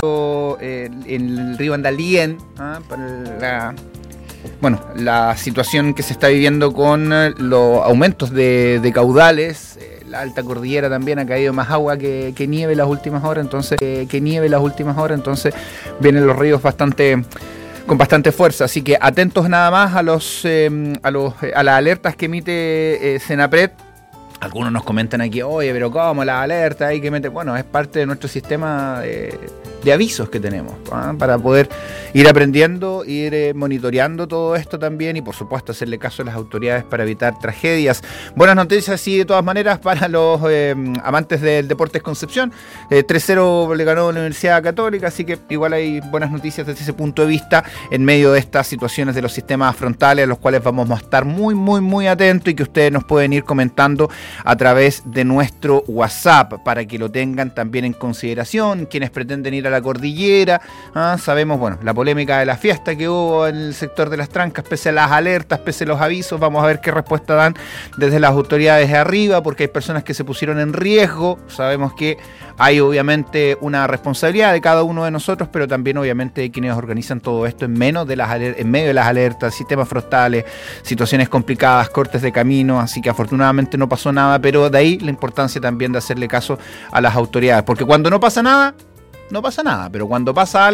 en el río Andalién, la situación que se está viviendo con los aumentos de caudales. La alta cordillera también ha caído más agua que nieve las últimas horas, entonces vienen los ríos con bastante fuerza, así que atentos nada más a las alertas que emite Senapred. Algunos nos comentan aquí, oye, pero ¿cómo las alertas hay que meter? Bueno, es parte de nuestro sistema de avisos que tenemos, para poder ir aprendiendo, ir monitoreando todo esto también y por supuesto hacerle caso a las autoridades para evitar tragedias. Buenas noticias y de todas maneras para los amantes del Deportes Concepción. 3-0 le ganó la Universidad Católica, así que igual hay buenas noticias desde ese punto de vista en medio de estas situaciones de los sistemas frontales a los cuales vamos a estar muy, muy, muy atentos y que ustedes nos pueden ir comentando a través de nuestro WhatsApp para que lo tengan también en consideración quienes pretenden ir a la cordillera. Sabemos, la polémica de la fiesta que hubo en el sector de las Trancas, pese a las alertas, pese a los avisos. Vamos a ver qué respuesta dan desde las autoridades de arriba, porque hay personas que se pusieron en riesgo. Sabemos que hay obviamente una responsabilidad de cada uno de nosotros, pero también obviamente de quienes organizan todo esto en medio de las alertas, sistemas frontales, situaciones complicadas, cortes de camino, así que afortunadamente no pasó nada, pero de ahí la importancia también de hacerle caso a las autoridades, porque cuando no pasa nada, pero cuando pasa algo,